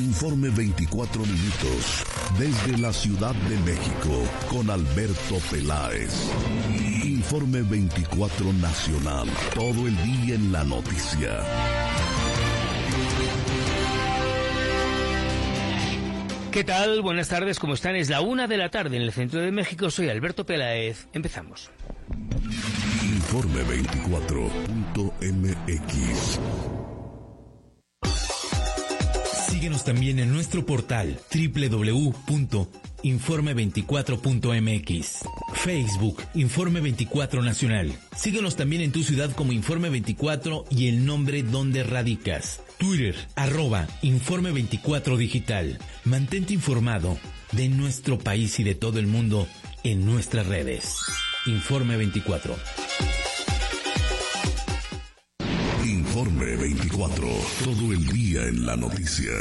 Informe 24 minutos, desde la Ciudad de México, con Alberto Peláez. Informe 24 nacional, todo el día en la noticia. ¿Qué tal? Buenas tardes, ¿cómo están? Es la 1 de la tarde en el centro de México. Soy Alberto Peláez. Empezamos. Informe 24.mx. Síguenos también en nuestro portal www.informe24.mx. Facebook, Informe 24 Nacional. Síguenos también en tu ciudad como Informe 24 y el nombre donde radicas. Twitter, @Informe 24 Digital. Mantente informado de nuestro país y de todo el mundo en nuestras redes. Informe 24. Informe 24, todo el día en la noticia.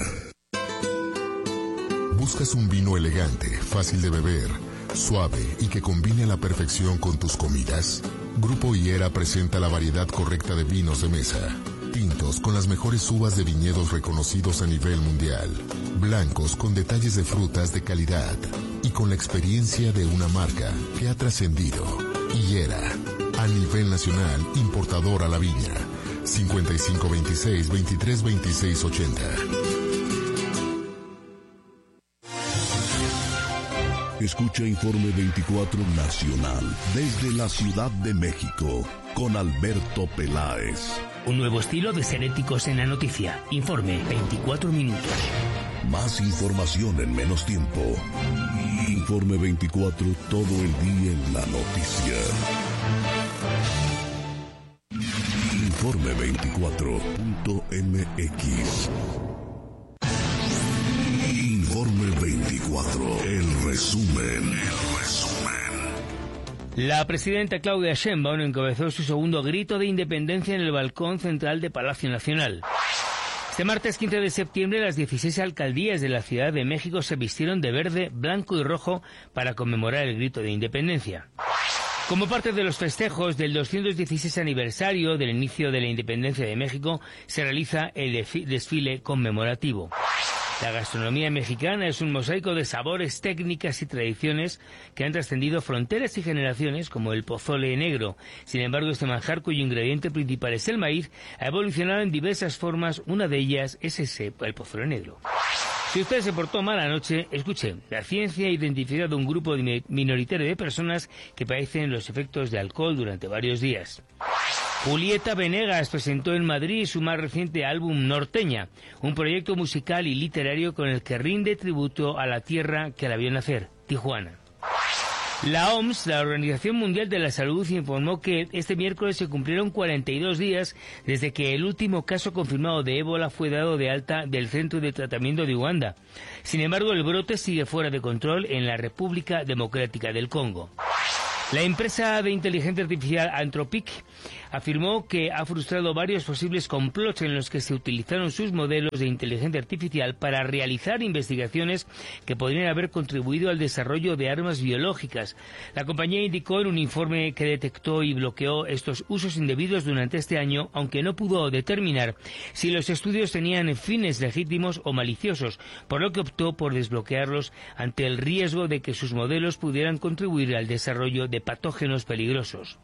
¿Buscas un vino elegante, fácil de beber, suave y que combine a la perfección con tus comidas? Grupo Higuera presenta la variedad correcta de vinos de mesa. Tintos con las mejores uvas de viñedos reconocidos a nivel mundial. Blancos con detalles de frutas de calidad. Y con la experiencia de una marca que ha trascendido. Higuera, a nivel nacional, importador a la viña. 5526-232680. Escucha Informe 24 Nacional, desde la Ciudad de México, con Alberto Peláez. Un nuevo estilo de ser éticos en la noticia. Informe 24 minutos. Más información en menos tiempo. Informe 24, todo el día en la noticia. Informe 24.mx. Informe 24, el resumen. La presidenta Claudia Sheinbaum encabezó su segundo grito de independencia en el balcón central de Palacio Nacional. Este martes 15 de septiembre, las 16 alcaldías de la Ciudad de México se vistieron de verde, blanco y rojo para conmemorar el grito de independencia. Como parte de los festejos del 216 aniversario del inicio de la independencia de México, se realiza el desfile conmemorativo. La gastronomía mexicana es un mosaico de sabores, técnicas y tradiciones que han trascendido fronteras y generaciones, como el pozole negro. Sin embargo, este manjar, cuyo ingrediente principal es el maíz, ha evolucionado en diversas formas. Una de ellas es el pozole negro. Si usted se portó mal anoche, escuche. La ciencia ha identificado un grupo minoritario de personas que padecen los efectos de alcohol durante varios días. Julieta Venegas presentó en Madrid su más reciente álbum Norteña, un proyecto musical y literario con el que rinde tributo a la tierra que la vio nacer, Tijuana. La OMS, la Organización Mundial de la Salud, informó que este miércoles se cumplieron 42 días desde que el último caso confirmado de ébola fue dado de alta del centro de tratamiento de Uganda. Sin embargo, el brote sigue fuera de control en la República Democrática del Congo. La empresa de inteligencia artificial Anthropic afirmó que ha frustrado varios posibles complots en los que se utilizaron sus modelos de inteligencia artificial para realizar investigaciones que podrían haber contribuido al desarrollo de armas biológicas. La compañía indicó en un informe que detectó y bloqueó estos usos indebidos durante este año, aunque no pudo determinar si los estudios tenían fines legítimos o maliciosos, por lo que optó por desbloquearlos ante el riesgo de que sus modelos pudieran contribuir al desarrollo de patógenos peligrosos.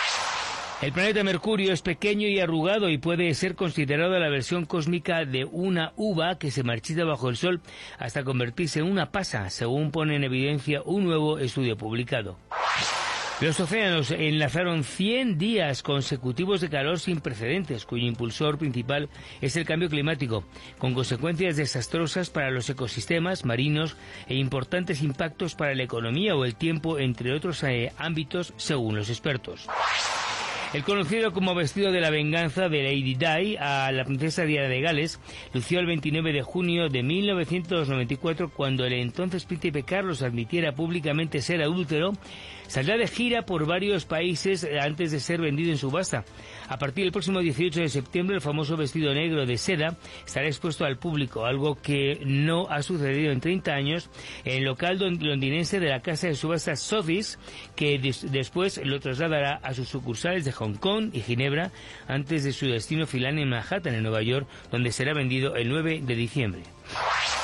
El planeta Mercurio es pequeño y arrugado y puede ser considerado la versión cósmica de una uva que se marchita bajo el sol hasta convertirse en una pasa, según pone en evidencia un nuevo estudio publicado. Los océanos enlazaron 100 días consecutivos de calor sin precedentes, cuyo impulsor principal es el cambio climático, con consecuencias desastrosas para los ecosistemas marinos e importantes impactos para la economía o el tiempo, entre otros ámbitos, según los expertos. El conocido como vestido de la venganza de Lady Di a la princesa Diana de Gales lució el 29 de junio de 1994, cuando el entonces príncipe Carlos admitiera públicamente ser adúltero. Saldrá de gira por varios países antes de ser vendido en subasta. A partir del próximo 18 de septiembre, el famoso vestido negro de seda estará expuesto al público, algo que no ha sucedido en 30 años en el local londinense de la casa de subastas Sotheby's, que después lo trasladará a sus sucursales de Hong Kong y Ginebra, antes de su destino final en Manhattan, en Nueva York, donde será vendido el 9 de diciembre.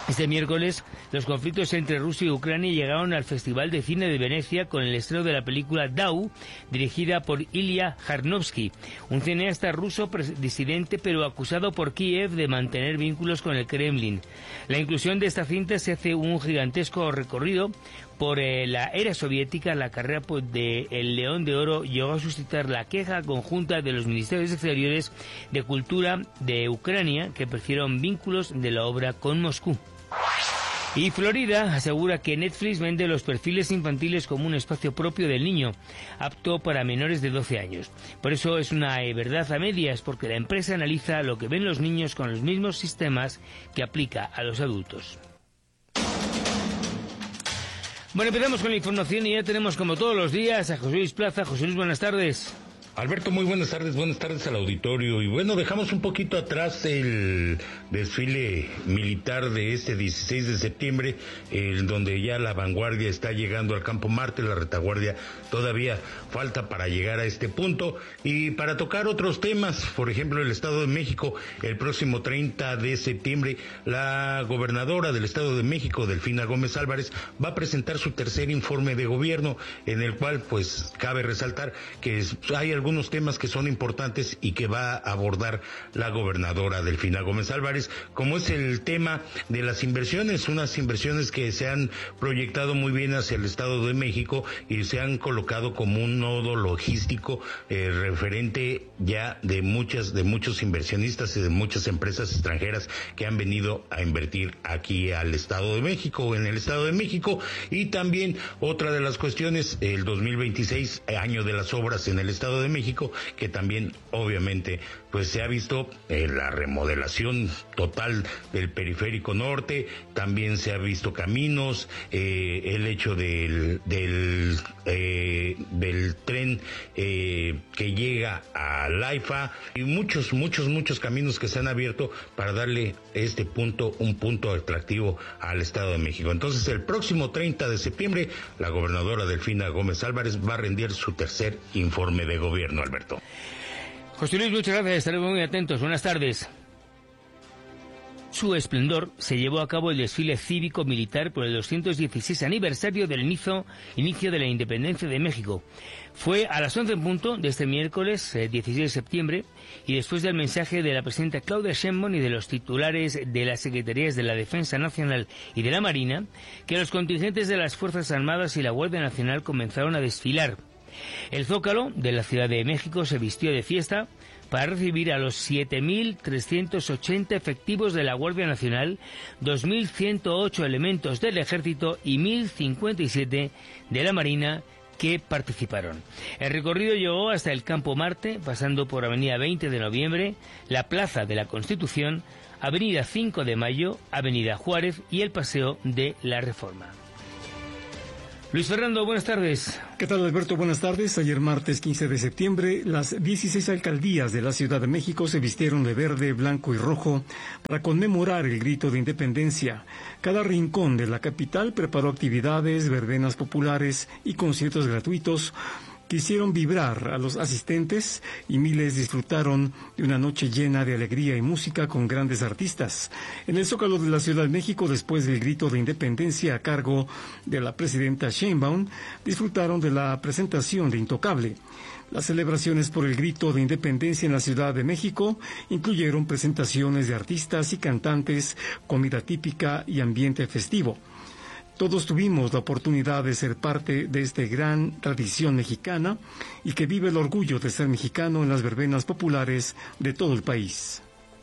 Este miércoles, los conflictos entre Rusia y Ucrania llegaron al Festival de Cine de Venecia con el estreno de la película Dau, dirigida por Ilya Jarnovsky, un cineasta ruso disidente pero acusado por Kiev de mantener vínculos con el Kremlin. La inclusión de esta cinta se hace un gigantesco recorrido por la era soviética. La carrera del León de Oro llegó a suscitar la queja conjunta de los ministerios exteriores de cultura de Ucrania, que prefirieron vínculos de la obra con Moscú. Y Florida asegura que Netflix vende los perfiles infantiles como un espacio propio del niño, apto para menores de 12 años. Por eso es una verdad a medias, porque la empresa analiza lo que ven los niños con los mismos sistemas que aplica a los adultos. Bueno, empezamos con la información y ya tenemos como todos los días a José Luis Plaza. José Luis, buenas tardes. Alberto, muy buenas tardes al auditorio. Y bueno, dejamos un poquito atrás el desfile militar de este 16 de septiembre, donde ya la vanguardia está llegando al Campo Marte, la retaguardia todavía falta para llegar a este punto. Y para tocar otros temas, por ejemplo, el Estado de México, el próximo 30 de septiembre, la gobernadora del Estado de México, Delfina Gómez Álvarez, va a presentar su tercer informe de gobierno, en el cual, pues, cabe resaltar que hay algunos temas que son importantes y que va a abordar la gobernadora Delfina Gómez Álvarez, como es el tema de las inversiones, unas inversiones que se han proyectado muy bien hacia el Estado de México y se han colocado como un nodo logístico referente ya de muchos inversionistas y de muchas empresas extranjeras que han venido a invertir aquí al Estado de México, en el Estado de México. Y también otra de las cuestiones, el 2026, año de las obras en el Estado de México, que también obviamente pues se ha visto la remodelación total del periférico norte, también se ha visto caminos, el hecho del tren que llega a Laifa y muchos caminos que se han abierto para darle un punto atractivo al Estado de México. Entonces, el próximo 30 de septiembre, la gobernadora Delfina Gómez Álvarez va a rendir su tercer informe de gobierno, Alberto. José Luis, muchas gracias, estaremos muy atentos. Buenas tardes. Su esplendor se llevó a cabo el desfile cívico-militar por el 216 aniversario del inicio de la independencia de México. Fue a las 11 en punto de este miércoles 16 de septiembre y después del mensaje de la presidenta Claudia Sheinbaum y de los titulares de las Secretarías de la Defensa Nacional y de la Marina, que los contingentes de las Fuerzas Armadas y la Guardia Nacional comenzaron a desfilar. El Zócalo de la Ciudad de México se vistió de fiesta para recibir a los 7.380 efectivos de la Guardia Nacional, 2.108 elementos del Ejército y 1.057 de la Marina que participaron. El recorrido llegó hasta el Campo Marte, pasando por Avenida 20 de Noviembre, la Plaza de la Constitución, Avenida 5 de Mayo, Avenida Juárez y el Paseo de la Reforma. Luis Fernando, buenas tardes. ¿Qué tal, Alberto? Buenas tardes. Ayer martes 15 de septiembre, las 16 alcaldías de la Ciudad de México se vistieron de verde, blanco y rojo para conmemorar el grito de independencia. Cada rincón de la capital preparó actividades, verbenas populares y conciertos gratuitos que hicieron vibrar a los asistentes y miles disfrutaron de una noche llena de alegría y música con grandes artistas. En el Zócalo de la Ciudad de México, después del grito de independencia a cargo de la presidenta Sheinbaum, disfrutaron de la presentación de Intocable. Las celebraciones por el grito de independencia en la Ciudad de México incluyeron presentaciones de artistas y cantantes, comida típica y ambiente festivo. Todos tuvimos la oportunidad de ser parte de esta gran tradición mexicana y que vive el orgullo de ser mexicano en las verbenas populares de todo el país.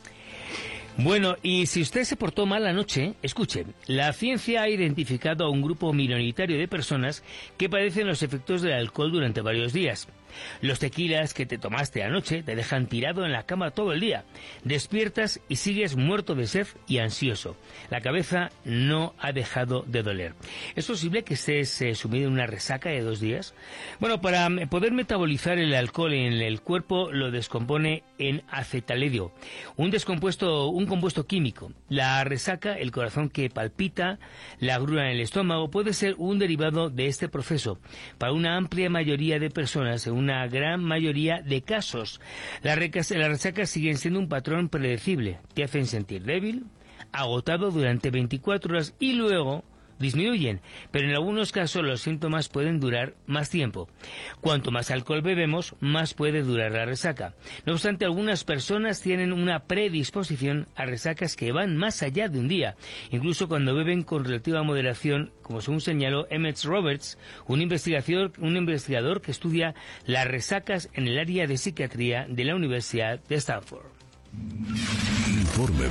Bueno, y si usted se portó mal anoche, escuche, la ciencia ha identificado a un grupo minoritario de personas que padecen los efectos del alcohol durante varios días. Los tequilas que te tomaste anoche te dejan tirado en la cama todo el día. Despiertas y sigues muerto de sed y ansioso. La cabeza no ha dejado de doler. ¿Es posible que estés sumido en una resaca de 2 días? Bueno, para poder metabolizar el alcohol en el cuerpo lo descompone en acetaledio, un compuesto químico. La resaca, el corazón que palpita, la agrura en el estómago puede ser un derivado de este proceso. Para una amplia mayoría de personas, en una gran mayoría de casos, las resacas siguen siendo un patrón predecible. Te hacen sentir débil, agotado durante 24 horas y luego disminuyen, pero en algunos casos los síntomas pueden durar más tiempo. Cuanto más alcohol bebemos, más puede durar la resaca. No obstante, algunas personas tienen una predisposición a resacas que van más allá de un día, incluso cuando beben con relativa moderación, como según señaló Emmett Roberts, un investigador que estudia las resacas en el área de psiquiatría de la Universidad de Stanford. Informe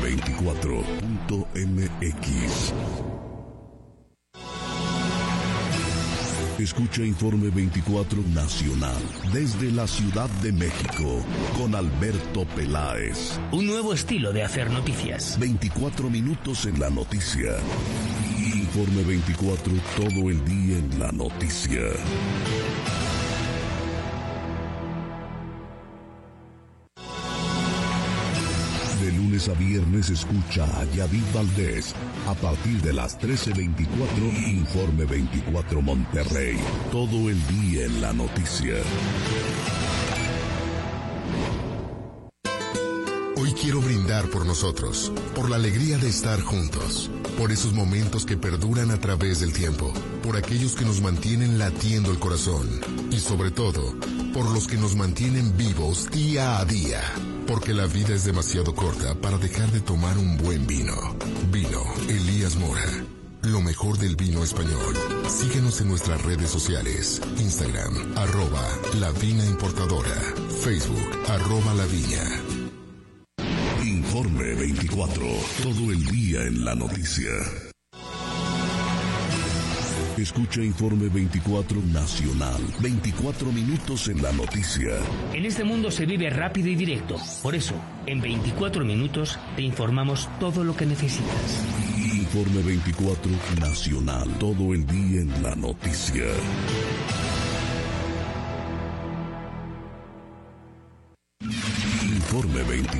24.mx. Escucha Informe 24 Nacional desde la Ciudad de México con Alberto Peláez. Un nuevo estilo de hacer noticias. 24 minutos en la noticia. Informe 24 todo el día en la noticia. De lunes a viernes escucha a Yadid Valdés a partir de las 13:24, Informe 24 Monterrey. Todo el día en la noticia. Hoy quiero brindar por nosotros, por la alegría de estar juntos, por esos momentos que perduran a través del tiempo, por aquellos que nos mantienen latiendo el corazón y sobre todo, por los que nos mantienen vivos día a día. Porque la vida es demasiado corta para dejar de tomar un buen vino. Vino Elías Mora. Lo mejor del vino español. Síguenos en nuestras redes sociales. Instagram, @La-Vina Importadora. Facebook, @La Viña. Informe 24. Todo el día en la noticia. Escucha Informe 24 Nacional. 24 minutos en la noticia. En este mundo se vive rápido y directo. Por eso, en 24 minutos te informamos todo lo que necesitas. Informe 24 Nacional. Todo el día en la noticia. Informe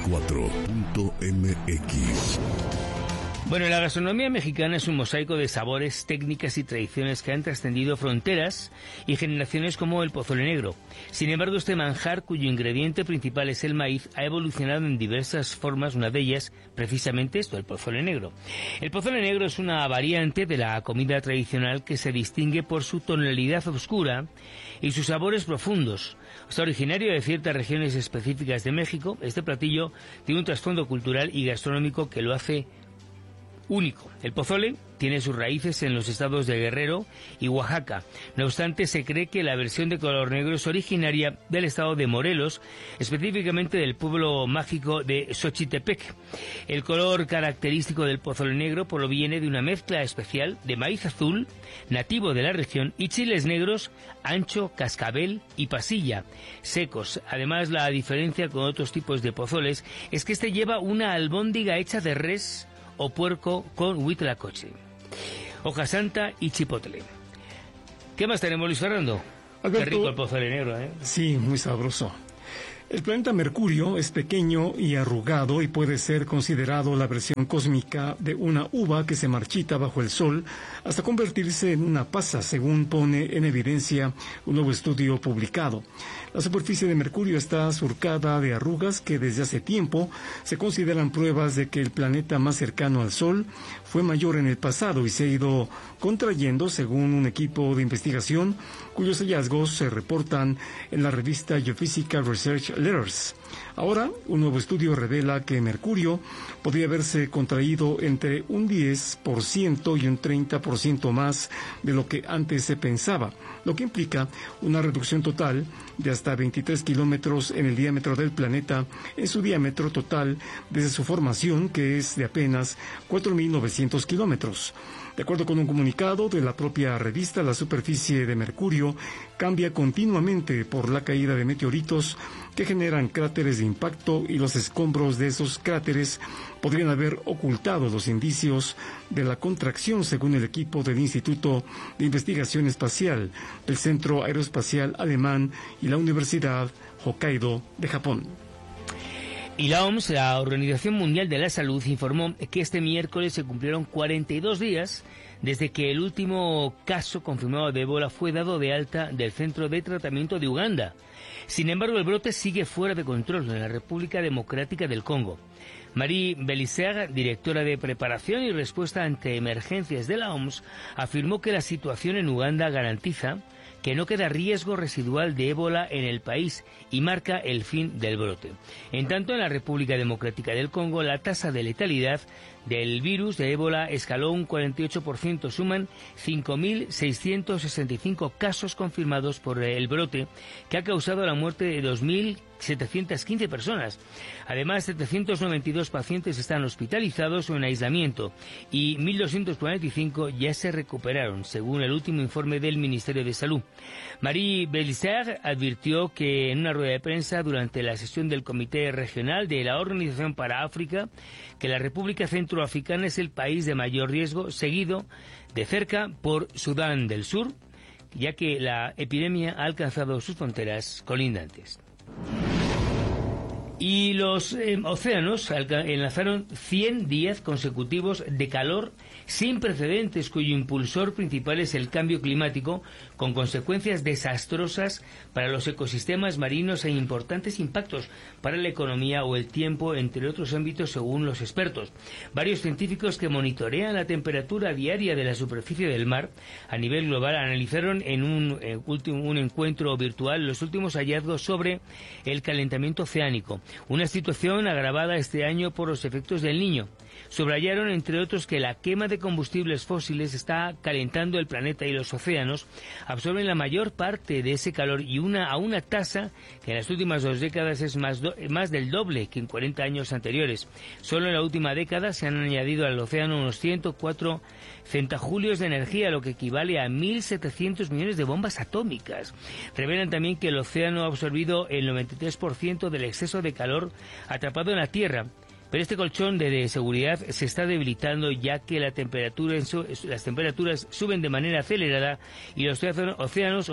24.mx. Bueno, la gastronomía mexicana es un mosaico de sabores, técnicas y tradiciones que han trascendido fronteras y generaciones como el pozole negro. Sin embargo, este manjar, cuyo ingrediente principal es el maíz, ha evolucionado en diversas formas, una de ellas, precisamente esto, el pozole negro. El pozole negro es una variante de la comida tradicional que se distingue por su tonalidad oscura y sus sabores profundos. Está originario de ciertas regiones específicas de México. Este platillo tiene un trasfondo cultural y gastronómico que lo hace único. El pozole tiene sus raíces en los estados de Guerrero y Oaxaca. No obstante, se cree que la versión de color negro es originaria del estado de Morelos, específicamente del pueblo mágico de Xochitepec. El color característico del pozole negro proviene de una mezcla especial de maíz azul, nativo de la región, y chiles negros, ancho, cascabel y pasilla, secos. Además, la diferencia con otros tipos de pozoles es que este lleva una albóndiga hecha de res o puerco con huitlacoche, hoja santa y chipotle. ¿Qué más tenemos, Luis Fernando? Alberto, qué rico el pozole negro, ¿eh? Sí, muy sabroso. El planeta Mercurio es pequeño y arrugado y puede ser considerado la versión cósmica de una uva que se marchita bajo el sol hasta convertirse en una pasa, según pone en evidencia un nuevo estudio publicado. La superficie de Mercurio está surcada de arrugas que desde hace tiempo se consideran pruebas de que el planeta más cercano al Sol fue mayor en el pasado y se ha ido contrayendo, según un equipo de investigación cuyos hallazgos se reportan en la revista Geophysical Research Letters. Ahora, un nuevo estudio revela que Mercurio podría haberse contraído entre un 10% y un 30% más de lo que antes se pensaba, lo que implica una reducción total de hasta 23 kilómetros en el diámetro del planeta en su diámetro total desde su formación, que es de apenas 4.900 kilómetros. De acuerdo con un comunicado de la propia revista, la superficie de Mercurio cambia continuamente por la caída de meteoritos que generan cráteres de impacto, y los escombros de esos cráteres podrían haber ocultado los indicios de la contracción, según el equipo del Instituto de Investigación Espacial del Centro Aeroespacial Alemán y la Universidad Hokkaido de Japón. Y la OMS, la Organización Mundial de la Salud, informó que este miércoles se cumplieron 42 días desde que el último caso confirmado de ébola fue dado de alta del centro de tratamiento de Uganda. Sin embargo, el brote sigue fuera de control en la República Democrática del Congo. Marie Bélicer, directora de preparación y respuesta ante emergencias de la OMS, afirmó que la situación en Uganda garantiza que no queda riesgo residual de ébola en el país y marca el fin del brote. En tanto, en la República Democrática del Congo, la tasa de letalidad del virus de ébola escaló un 48%, suman 5.665 casos confirmados por el brote, que ha causado la muerte de 2.715 personas. Además, 792 pacientes están hospitalizados o en aislamiento y 1.245 ya se recuperaron, según el último informe del Ministerio de Salud. Marie Bélicer advirtió que en una rueda de prensa durante la sesión del Comité Regional de la Organización para África que la República Centroafricana es el país de mayor riesgo, seguido de cerca por Sudán del Sur, ya que la epidemia ha alcanzado sus fronteras colindantes. Y los océanos enlazaron 100 días consecutivos de calor sin precedentes, cuyo impulsor principal es el cambio climático, con consecuencias desastrosas para los ecosistemas marinos e importantes impactos para la economía o el tiempo, entre otros ámbitos, según los expertos. Varios científicos que monitorean la temperatura diaria de la superficie del mar a nivel global analizaron en un encuentro virtual los últimos hallazgos sobre el calentamiento oceánico, una situación agravada este año por los efectos del Niño. Subrayaron, entre otros, que la quema de combustibles fósiles está calentando el planeta y los océanos absorben la mayor parte de ese calor y a una tasa que en las últimas 2 décadas es más del doble que en 40 años anteriores. Solo en la última década se han añadido al océano unos 104 centajulios de energía, lo que equivale a 1.700 millones de bombas atómicas. Revelan también que el océano ha absorbido el 93% del exceso de calor atrapado en la Tierra. Pero este colchón de seguridad se está debilitando, ya que las temperaturas suben de manera acelerada y los océanos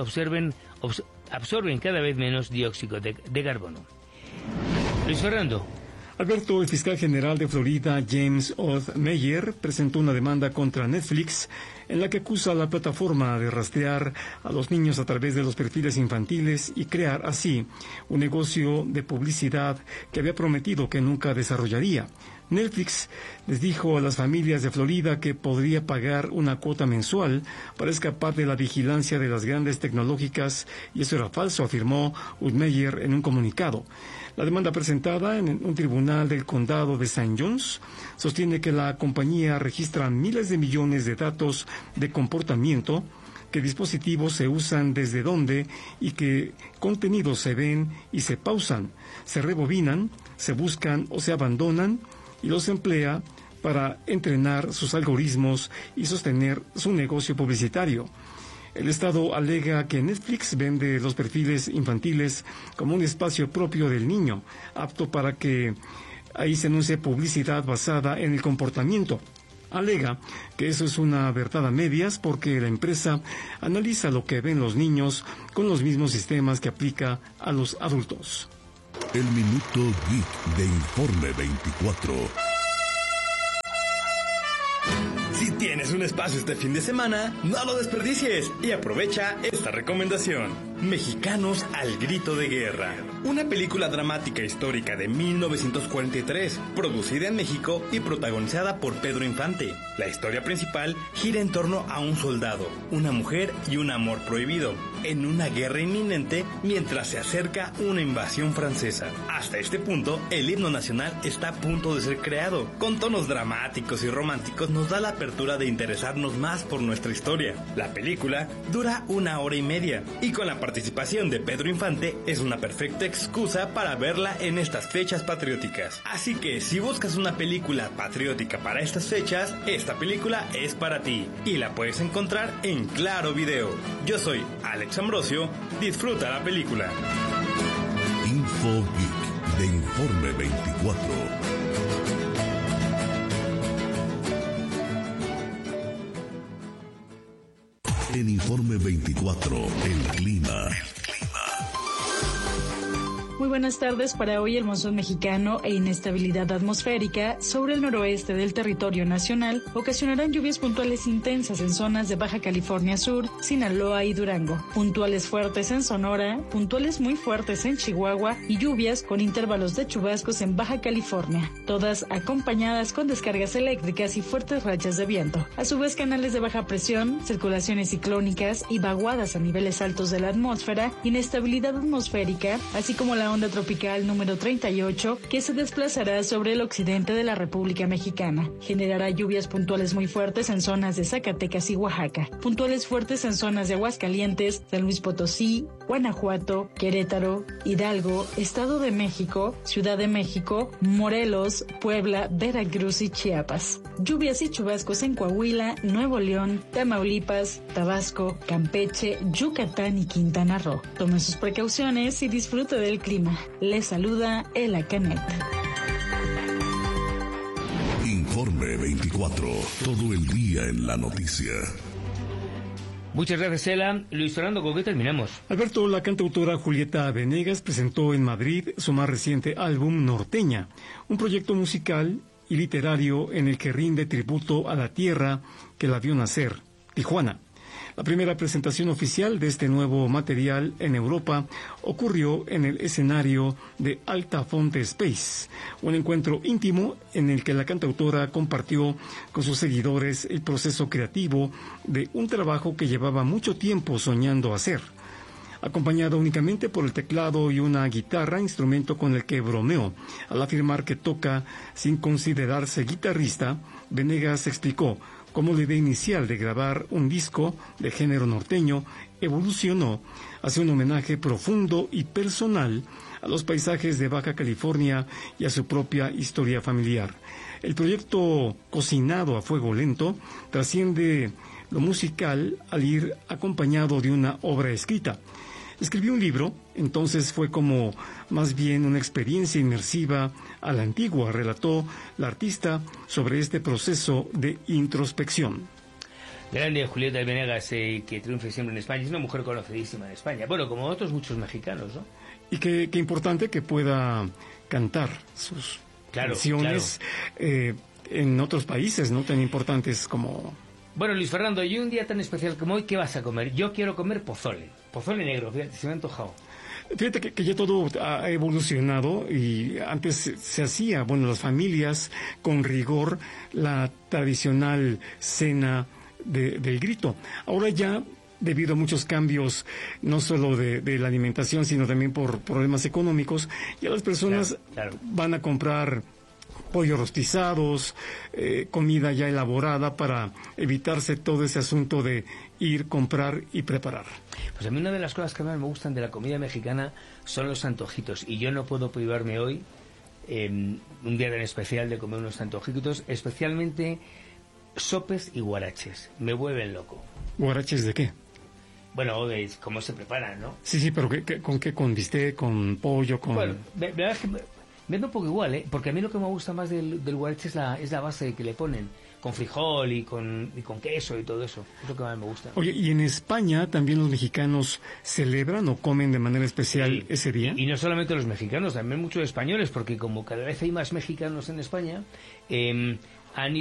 absorben cada vez menos dióxido de carbono. Luis Fernando. Alberto, el fiscal general de Florida, James Oath Meyer, presentó una demanda contra Netflix en la que acusa a la plataforma de rastrear a los niños a través de los perfiles infantiles y crear así un negocio de publicidad que había prometido que nunca desarrollaría. Netflix les dijo a las familias de Florida que podría pagar una cuota mensual para escapar de la vigilancia de las grandes tecnológicas, y eso era falso, afirmó Oath Meyer en un comunicado. La demanda presentada en un tribunal del condado de St. John's sostiene que la compañía registra miles de millones de datos de comportamiento, qué dispositivos se usan, desde dónde y qué contenidos se ven y se pausan, se rebobinan, se buscan o se abandonan, y los emplea para entrenar sus algoritmos y sostener su negocio publicitario. El Estado alega que Netflix vende los perfiles infantiles como un espacio propio del niño, apto para que ahí se anuncie publicidad basada en el comportamiento. Alega que eso es una verdad a medias porque la empresa analiza lo que ven los niños con los mismos sistemas que aplica a los adultos. El Minuto Geek de Informe 24. Si tienes un espacio este fin de semana, no lo desperdicies y aprovecha esta recomendación. Mexicanos al grito de guerra. Una película dramática histórica de 1943, producida en México y protagonizada por Pedro Infante. La historia principal gira en torno a un soldado, una mujer y un amor prohibido, en una guerra inminente mientras se acerca una invasión francesa. Hasta este punto, el himno nacional está a punto de ser creado. Con tonos dramáticos y románticos nos da la apertura de interesarnos más por nuestra historia. La película dura 1 hora y media y con la participación de Pedro Infante es una perfecta excusa para verla en estas fechas patrióticas. Así que si buscas una película patriótica para estas fechas, esta película es para ti y la puedes encontrar en Claro Video. Yo soy Alex Ambrosio, disfruta la película. Info Geek de Informe 24. En Informe 24, el clima. Muy buenas tardes. Para hoy el monzón mexicano e inestabilidad atmosférica sobre el noroeste del territorio nacional ocasionarán lluvias puntuales intensas en zonas de Baja California Sur, Sinaloa y Durango, puntuales fuertes en Sonora, puntuales muy fuertes en Chihuahua y lluvias con intervalos de chubascos en Baja California, todas acompañadas con descargas eléctricas y fuertes rachas de viento. A su vez, canales de baja presión, circulaciones ciclónicas y vaguadas a niveles altos de la atmósfera, inestabilidad atmosférica, así como la onda tropical número 38, que se desplazará sobre el occidente de la República Mexicana. Generará lluvias puntuales muy fuertes en zonas de Zacatecas y Oaxaca, puntuales fuertes en zonas de Aguascalientes, San Luis Potosí, Guanajuato, Querétaro, Hidalgo, Estado de México, Ciudad de México, Morelos, Puebla, Veracruz y Chiapas. Lluvias y chubascos en Coahuila, Nuevo León, Tamaulipas, Tabasco, Campeche, Yucatán y Quintana Roo. Tome sus precauciones y disfrute del clima. Les saluda Ela Canet. Informe 24. Todo el día en la noticia. Muchas gracias, Ela. Luis Fernando, ¿con qué terminamos? Alberto, la cantautora Julieta Venegas presentó en Madrid su más reciente álbum Norteña, un proyecto musical y literario en el que rinde tributo a la tierra que la vio nacer, Tijuana. La primera presentación oficial de este nuevo material en Europa ocurrió en el escenario de Altafonte Space, un encuentro íntimo en el que la cantautora compartió con sus seguidores el proceso creativo de un trabajo que llevaba mucho tiempo soñando hacer. Acompañada únicamente por el teclado y una guitarra, instrumento con el que bromeó. Al afirmar que toca sin considerarse guitarrista, Venegas explicó cómo la idea inicial de grabar un disco de género norteño evolucionó hacia un homenaje profundo y personal a los paisajes de Baja California y a su propia historia familiar. El proyecto, cocinado a fuego lento, trasciende lo musical al ir acompañado de una obra escrita. Escribió un libro, entonces fue como más bien una experiencia inmersiva a la antigua, relató la artista sobre este proceso de introspección. Grande Julieta Venegas, que triunfe siempre en España, es una mujer conocidísima en España, bueno, como otros muchos mexicanos, ¿no? Y qué importante que pueda cantar sus canciones en otros países, ¿no? Tan importantes como... Bueno, Luis Fernando, y un día tan especial como hoy, ¿qué vas a comer? Yo quiero comer pozole negro, fíjate, se me ha antojado. Fíjate que ya todo ha evolucionado y antes se hacía, bueno, las familias con rigor la tradicional cena del grito. Ahora ya, debido a muchos cambios, no solo de la alimentación, sino también por problemas económicos, ya las personas van a comprar pollos rostizados, comida ya elaborada para evitarse todo ese asunto de ir, comprar y preparar. Pues a mí una de las cosas que más me gustan de la comida mexicana son los antojitos, y yo no puedo privarme hoy, un día tan especial, de comer unos antojitos, especialmente sopes y guaraches. Me vuelven loco. ¿Guaraches de qué? Bueno, de cómo se preparan, ¿no? Sí, pero ¿con qué? ¿Con bistec, con pollo, con...? Bueno, verdad es que me da un poco igual, porque a mí lo que me gusta más del guarache es la base que le ponen, con frijol y con queso y todo eso. Es lo que más me gusta. Oye, ¿y en España también los mexicanos celebran o comen de manera especial ese día? Y no solamente los mexicanos, también muchos españoles, porque como cada vez hay más mexicanos en España, han